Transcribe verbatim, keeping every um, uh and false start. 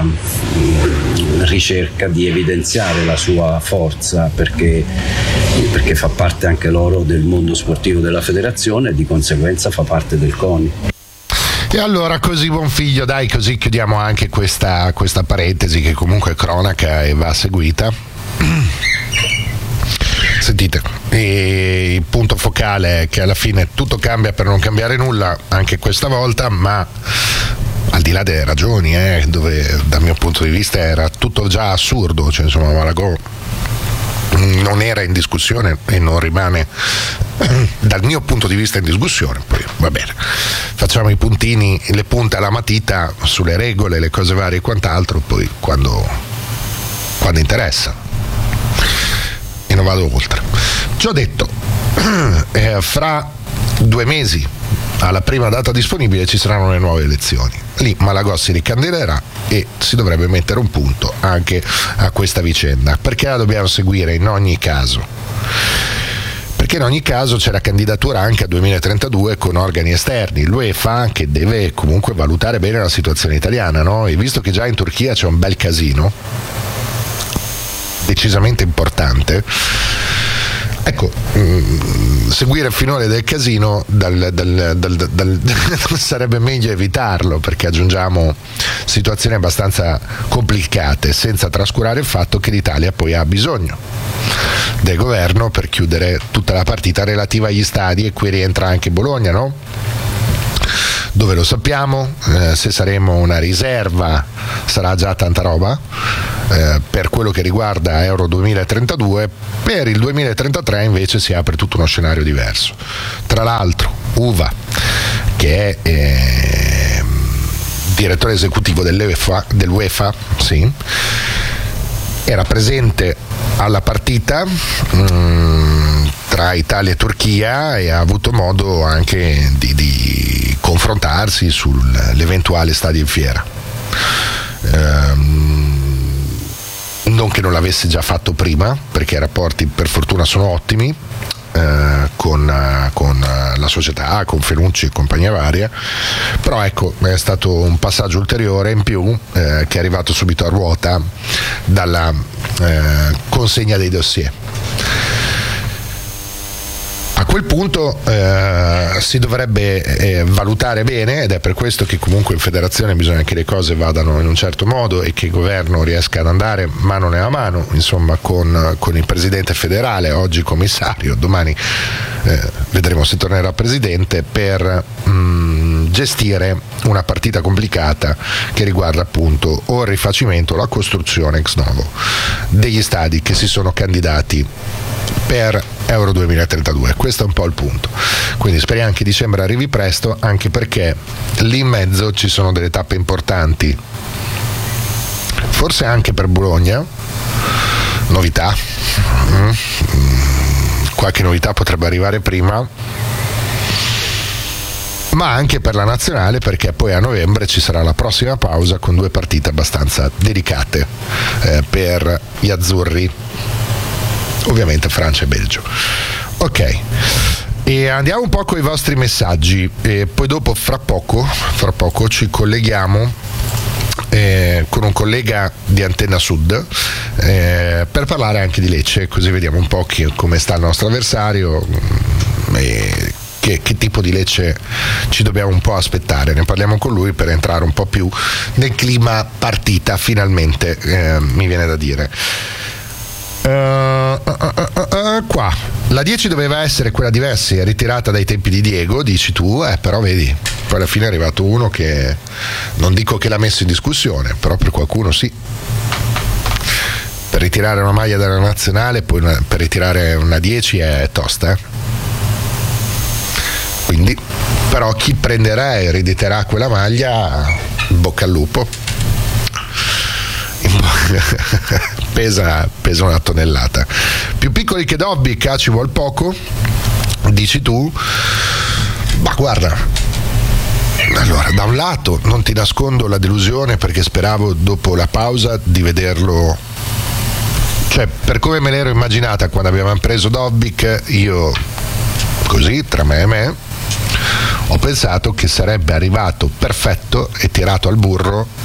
mh, ricerca di evidenziare la sua forza, perché, perché fa parte anche loro del mondo sportivo della federazione e di conseguenza fa parte del CONI. E allora così, buon figlio, dai, così chiudiamo anche questa, questa parentesi che comunque è cronaca e va seguita. Sentite, e il punto focale è che alla fine tutto cambia per non cambiare nulla anche questa volta, ma al di là delle ragioni, eh, dove dal mio punto di vista era tutto già assurdo, cioè insomma Malagò non era in discussione e non rimane dal mio punto di vista in discussione. Poi va bene, facciamo i puntini, le punte alla matita sulle regole, le cose varie e quant'altro, poi quando, quando interessa, e non vado oltre. Ci ho detto, eh, fra due mesi alla prima data disponibile ci saranno le nuove elezioni. Lì Malagò si ricandiderà e si dovrebbe mettere un punto anche a questa vicenda. Perché la dobbiamo seguire in ogni caso? Perché in ogni caso c'è la candidatura anche a duemilatrentadue con organi esterni, l'UEFA, che deve comunque valutare bene la situazione italiana, no? E visto che già in Turchia c'è un bel casino decisamente importante, ecco, mh, seguire il finale del casino dal, dal, dal, dal, dal, sarebbe meglio evitarlo, perché aggiungiamo situazioni abbastanza complicate, senza trascurare il fatto che l'Italia poi ha bisogno del governo per chiudere tutta la partita relativa agli stadi, e qui rientra anche Bologna, no? Dove lo sappiamo, eh, se saremo una riserva sarà già tanta roba. Eh, per quello che riguarda Euro duemilatrentadue, per il duemilatrentatré invece si apre tutto uno scenario diverso. Tra l'altro U V A, che è eh, direttore esecutivo dell'UEFA, dell'UEFA sì, era presente alla partita mh, tra Italia e Turchia e ha avuto modo anche di, di confrontarsi sull'eventuale stadio in fiera. Ehm, non che non l'avesse già fatto prima, perché i rapporti per fortuna sono ottimi eh, con, eh, con la società A, con Fenucci e compagnia varia, però ecco, è stato un passaggio ulteriore in più eh, che è arrivato subito a ruota dalla eh, consegna dei dossier. A quel punto eh, si dovrebbe eh, valutare bene, ed è per questo che comunque in federazione bisogna che le cose vadano in un certo modo e che il governo riesca ad andare mano nella mano, insomma, con, con il presidente federale, oggi commissario, domani eh, vedremo se tornerà presidente, per mh, gestire una partita complicata che riguarda appunto o il rifacimento o la costruzione ex novo degli stadi che si sono candidati per Euro duemilatrentadue. Questo è un po' il punto, quindi speriamo che dicembre arrivi presto, anche perché lì in mezzo ci sono delle tappe importanti, forse anche per Bologna, novità, mm. qualche novità potrebbe arrivare prima, ma anche per la nazionale, perché poi a novembre ci sarà la prossima pausa con due partite abbastanza delicate eh, per gli azzurri, ovviamente Francia e Belgio. Ok, e andiamo un po' con i vostri messaggi e poi dopo fra poco fra poco ci colleghiamo eh, con un collega di Antenna Sud eh, per parlare anche di Lecce, così vediamo un po' chi, come sta il nostro avversario e che, che tipo di Lecce ci dobbiamo un po' aspettare. Ne parliamo con lui per entrare un po' più nel clima partita, finalmente, eh, mi viene da dire. Uh, uh, uh, uh, uh, qua la dieci doveva essere quella diversa, è ritirata dai tempi di Diego, dici tu, eh, però vedi, poi alla fine è arrivato uno che non dico che l'ha messo in discussione, però per qualcuno sì. Per ritirare una maglia dalla nazionale, poi una, per ritirare una dieci è tosta, eh? Quindi, però chi prenderà e erediterà quella maglia, bocca al lupo. pesa, pesa una tonnellata. Più piccoli che Dobbik, ci vuol poco, dici tu. Ma guarda, allora, da un lato non ti nascondo la delusione, perché speravo dopo la pausa di vederlo, cioè per come me l'ero immaginata quando avevamo preso Dobbik, io così tra me e me ho pensato che sarebbe arrivato perfetto e tirato al burro